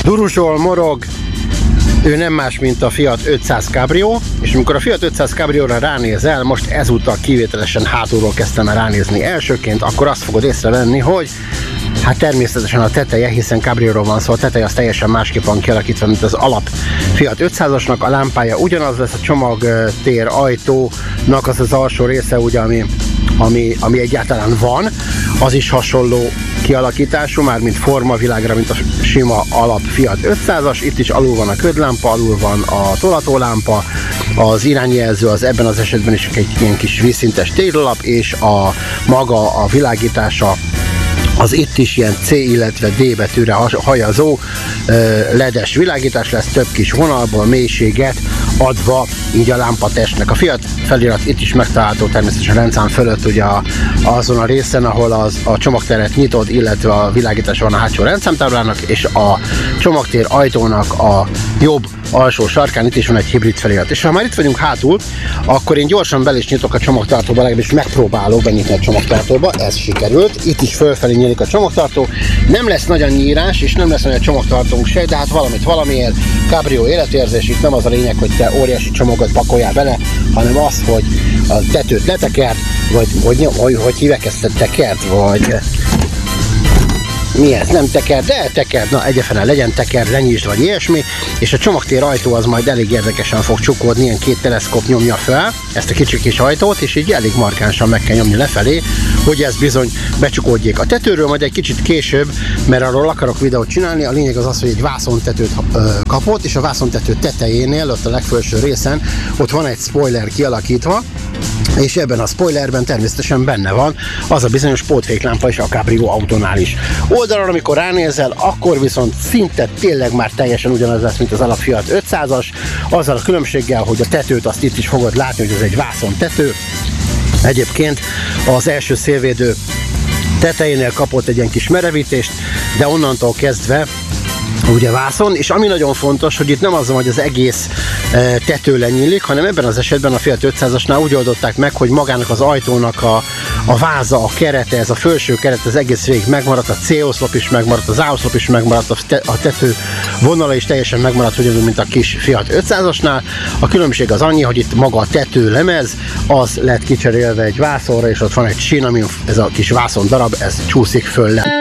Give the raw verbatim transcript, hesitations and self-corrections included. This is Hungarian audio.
Duruzsol, morog, ő nem más, mint a Fiat ötszáz Cabrio, és amikor a Fiat ötszáz Cabrióra ránézel, most ezúttal kivételesen hátulról kezdtem el ránézni elsőként, akkor azt fogod észrevenni, hogy hát természetesen a teteje, hiszen Cabrióról van szó, a teteje az teljesen másképp van kialakítva, mint az alap Fiat ötszázasnak, a lámpája ugyanaz lesz, a csomagtér ajtónak az az alsó része, ugye, ami, ami, ami egyáltalán van, az is hasonló kialakítású, már mint formavilágra, mint a sima alap Fiat ötszázas. Itt is alul van a ködlámpa, alul van a tolatólámpa, az irányjelző az ebben az esetben is egy ilyen kis vízszintes térlap, és a maga a világítása az itt is ilyen C, illetve D betűre hajazó ledes világítás lesz, több kis vonalból mélységet adva így a lámpatestnek. A Fiat felirat itt is megtalálható természetesen rendszám fölött, ugye a, azon a részen, ahol az, a csomagteret nyitod, illetve a világítás van a hátsó rendszámtáblának, és a csomagtér ajtónak a jobb alsó sarkán itt is van egy hibrid felirat. És ha már itt vagyunk hátul, akkor én gyorsan bel is nyitok a csomagtartóba, legalábbis megpróbálok benyitni a csomagtartóba, ez sikerült. Itt is fölfelé nyílik a csomagtartó. Nem lesz nagy a nyírás, és nem lesz nagy a csomagtartónk se, de hát valamit valamiért. Cabrio életérzés, itt nem az a lényeg, hogy te óriási csomagot pakoljál bele, hanem az, hogy a tetőt letekerd, vagy hogy, hogy, hogy hívek ezt, tekerd, vagy mi ez? Nem tekerd, de tekerd, na egyefene legyen tekerd, lenyisd vagy ilyesmi, és a csomagtér ajtó az majd elég érdekesen fog csukódni, ilyen két teleszkóp nyomja fel ezt a kicsi kis ajtót, és így elég markánsan meg kell nyomni lefelé, hogy ez bizony becsukódjék. A tetőről majd egy kicsit később, mert arról akarok videót csinálni, a lényeg az az, hogy egy vászontetőt ö, kapott, és a vászontető tetejénél, ott a legfelső részen, ott van egy spoiler kialakítva, és ebben a spoilerben természetesen benne van az a bizonyos pótféklámpa is a Cabrio autónál is. Oldalon, amikor ránézel, akkor viszont szinte tényleg már teljesen ugyanaz lesz, mint az alap Fiat ötszázas, azzal a különbséggel, hogy a tetőt azt itt is fogod látni, hogy ez egy vászon tető. Egyébként az első szélvédő tetejénél kapott egy ilyen kis merevítést, de onnantól kezdve ugye vászon, és ami nagyon fontos, hogy itt nem az, hogy az egész e, tető lenyílik, hanem ebben az esetben a Fiat ötszázasnál úgy oldották meg, hogy magának az ajtónak a, a váza, a kerete, ez a felső keret az egész végig megmaradt, a C-oszlop is megmaradt, az A-oszlop is megmaradt, a, te, a tető vonala is teljesen megmaradt, ugyanúgy, mint a kis Fiat ötszázasnál. A különbség az annyi, hogy itt maga a tetőlemez, az lett kicserélve egy vászonra, és ott van egy sín, ami ez a kis vászon darab, ez csúszik föl le.